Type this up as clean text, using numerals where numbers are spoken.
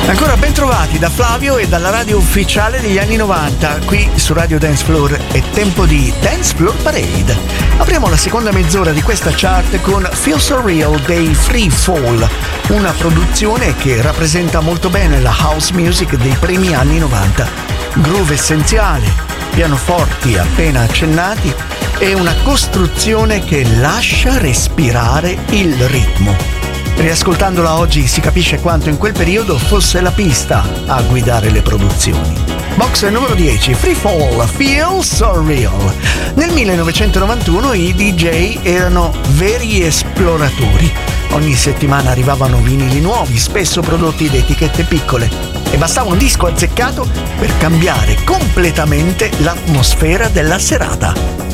Ancora ben trovati da Flavio e dalla radio ufficiale degli anni 90. Qui su Radio Dance Floor è tempo di Dance Floor Parade. Apriamo la seconda mezz'ora di questa chart con Feel So Real dei Free Fall, una produzione che rappresenta molto bene la house music dei primi anni 90. Groove essenziale, pianoforti appena accennati e una costruzione che lascia respirare il ritmo. Riascoltandola oggi si capisce quanto in quel periodo fosse la pista a guidare le produzioni. Box numero 10, Free Fall, Feel So Real. Nel 1991 i DJ erano veri esploratori. Ogni settimana arrivavano vinili nuovi, spesso prodotti da etichette piccole, e bastava un disco azzeccato per cambiare completamente l'atmosfera della serata.